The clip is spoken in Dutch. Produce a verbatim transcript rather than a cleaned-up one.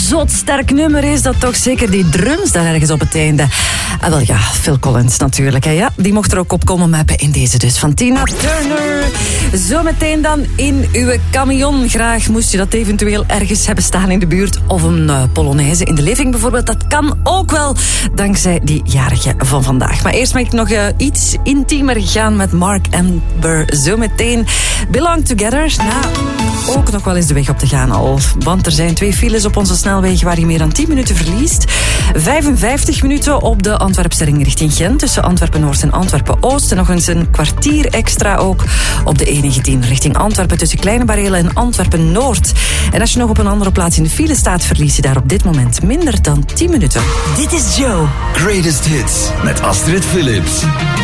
zot sterk nummer is dat toch zeker die drums daar ergens op het einde. Ah, wel ja, Phil Collins natuurlijk. Hè, ja. Die mocht er ook op komen mappen in deze dus van Tina Turner. Zometeen dan in uw camion. Graag moest je dat eventueel ergens hebben staan in de buurt. Of een uh, Polonaise in de living bijvoorbeeld. Dat kan ook wel dankzij die jarige van vandaag. Maar eerst mag ik nog uh, iets intiemer gaan met Mark Amber. Zometeen Belong Together. Nou, ook nog wel eens de weg op te gaan al. Want er zijn twee files op onze snelweg waar je meer dan tien minuten verliest. vijfenvijftig minuten op de Antwerpse ring richting Gent. Tussen Antwerpen-Noord en Antwerpen-Oost. En nog eens een kwartier extra ook op de E negentien richting Antwerpen. Tussen Kleine Barele en Antwerpen-Noord. En als je nog op een andere plaats in de file staat, verlies je daar op dit moment minder dan tien minuten. Dit is Joe. Greatest Hits met Astrid Philips.